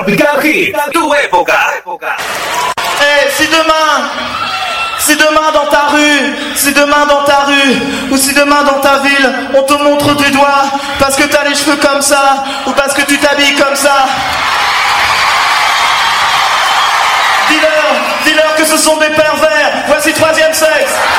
Tropical Hit, tu época. Hey, si demain dans ta rue, ou si demain dans ta ville, on te montre du doigt, parce que t'as les cheveux comme ça, ou parce que tu t'habilles comme ça, dis-leur que ce sont des pervers, voici Troisième Sexe.